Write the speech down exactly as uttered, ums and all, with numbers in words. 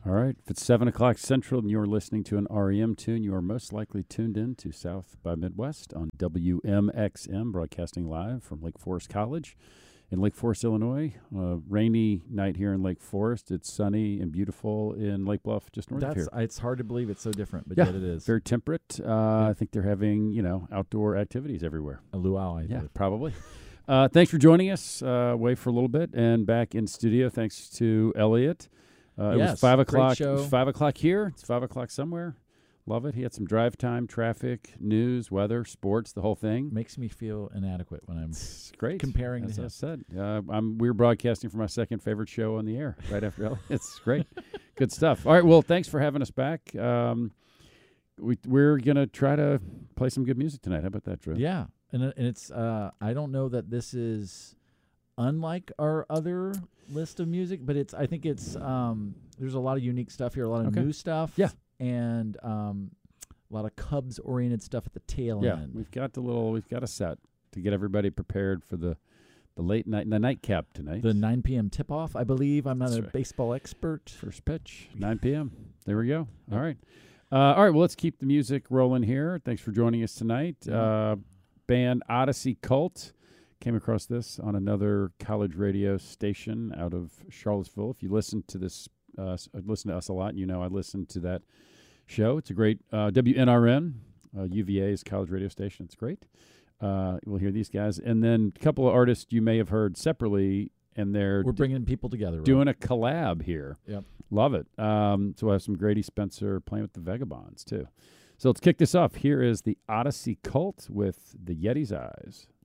All right. If it's seven o'clock Central and you're listening to an R E M tune, you are most likely tuned in to South by Midwest on W M X M, broadcasting live from Lake Forest College in Lake Forest, Illinois. A rainy night here in Lake Forest. It's sunny and beautiful in Lake Bluff, just north That's, of here. It's hard to believe it's so different, but yeah, yet it is. Very temperate. Uh, yeah. I think they're having, you know, outdoor activities everywhere. A luau, I Yeah, believe. probably. Uh, thanks for joining us. Uh, away for a little bit and back in studio. Thanks to Elliot. Uh, yes, it was five great o'clock. show. It was five o'clock here. It's five o'clock somewhere. Love it. He had some drive time, traffic, news, weather, sports, the whole thing. Makes me feel inadequate when I'm It's great. comparing As to I him. said, uh, I'm, we're broadcasting for my second favorite show on the air right after Elliot. It's great. Good stuff. All right. Well, thanks for having us back. Um, we, we're going to try to play some good music tonight. How about that, Drew? Yeah, and, uh, and it's uh, I don't know that this is unlike our other list of music, but it's I think it's um, there's a lot of unique stuff here, a lot of Okay. new stuff, Yeah. and um, a lot of Cubs oriented stuff at the tail Yeah, end. we've got the little, we've got a set to get everybody prepared for the, the late night, the nightcap tonight. The nine p.m. tip off, I believe. I'm not That's a right. baseball expert. First pitch, nine p.m. There we go. Yep. All right. Uh, all right, well, let's keep the music rolling here. Thanks for joining us tonight. Uh, band Odyssey Cult. Came across this on another college radio station out of Charlottesville. If you listen to this, uh, listen to us a lot, you know I listen to that show. It's a great uh, W N R N, uh, U V A's college radio station. It's great. Uh, we'll hear these guys. And then a couple of artists you may have heard separately, and they're We're bringing people together. Rob. doing a collab here. Yep. Love it. Um, so I have some Grady Spencer playing with the Vagabonds, too. So let's kick this off. Here is the Odyssey Cult with the Yeti's Eyes.